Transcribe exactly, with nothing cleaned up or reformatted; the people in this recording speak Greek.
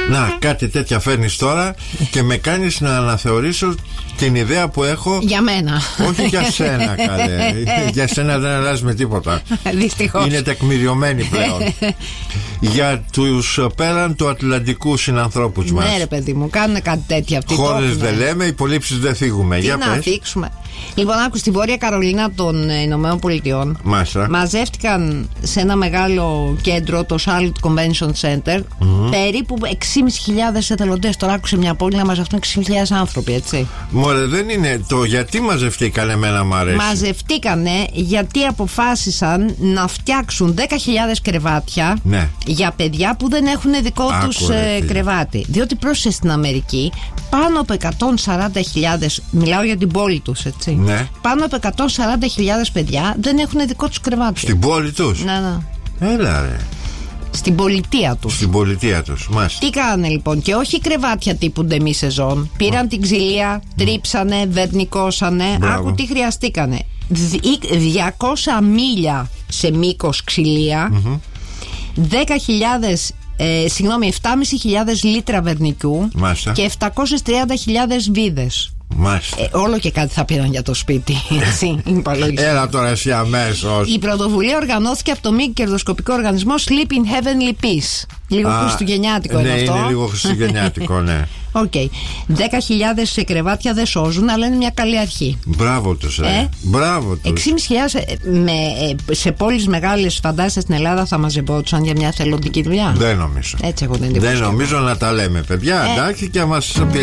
Να, κάτι τέτοια φέρνεις τώρα και με κάνεις να αναθεωρήσω την ιδέα που έχω. Για μένα. Όχι για σένα, καλέ. Για σένα δεν αλλάζει με τίποτα. Δυστυχώς. Είναι τεκμηριωμένη πλέον. Για τους πέραν του Ατλαντικού συνανθρώπους μας. Ναι, ρε παιδί μου, κάνουν κάτι τέτοια αυτοί. Χώρες δεν λέμε, υπολείψεις δεν θίγουμε. Τι για να πες. θίξουμε. Λοιπόν, άκου, στη Βόρεια Καρολίνα των Ηνωμένων Πολιτειών Μάλιστα. μαζεύτηκαν σε ένα μεγάλο κέντρο, το Charlotte Convention Center, mm-hmm. περίπου έξι χιλιάδες πεντακόσιοι εθελοντές. Τώρα άκουσε μια πόλη να μαζευτούν έξι χιλιάδες άνθρωποι, έτσι. Μωρέ, δεν είναι το γιατί μαζευτήκανε, εμένα μου αρέσει. Μαζευτήκανε γιατί αποφάσισαν να φτιάξουν δέκα χιλιάδες κρεβάτια, ναι, για παιδιά που δεν έχουν δικό Άκου, τους ρε, ε, κρεβάτι. Διότι πρόσεχε, στην Αμερική πάνω από εκατόν σαράντα χιλιάδες, μιλάω για την πόλη τους, έτσι. Ναι. Πάνω από εκατόν σαράντα χιλιάδες παιδιά δεν έχουν δικό τους κρεβάτι. Στην πόλη τους. Ναι, ναι. Έλα, ρε. Στην πολιτεία τους. Στην πολιτεία τους, μάλιστα. Τι κάνανε λοιπόν, και όχι κρεβάτια τύπου ντεμή σεζόν. Πήραν mm. την ξυλία, τρίψανε, βερνικώσανε. Μπράβο. Άκου τι χρειαστήκανε. διακόσια μίλια σε μήκος ξυλία, mm-hmm. δέκα χιλιάδες, ε, συγγνώμη, επτάμισι χιλιάδες λίτρα βερνικιού, μάλιστα, και επτακόσιες τριάντα χιλιάδες βίδες. Μάλιστα. Ε, όλο και κάτι θα πήραν για το σπίτι. Έτσι, έλα τώρα εσύ αμέσως. Η πρωτοβουλία οργανώθηκε από το μη κερδοσκοπικό οργανισμό Sleep in Heavenly Peace. Λίγο Α, χριστουγεννιάτικο ναι, είναι αυτό. Ναι, είναι λίγο χριστουγεννιάτικο, ναι. Οκ. Okay. δέκα χιλιάδες κρεβάτια δεν σώζουν, αλλά είναι μια καλή αρχή. Μπράβο τους, ε. ε? Μπράβο τους. έξι χιλιάδες με, σε πόλεις μεγάλες, φαντάζεσαι, στην Ελλάδα θα μαζευόντουσαν για μια θελοντική δουλειά. Δεν νομίζω. Έτσι έχω την εντύπωση. Δεν νομίζω, να τα λέμε, παιδιά. Ε. Εντάξει, και μας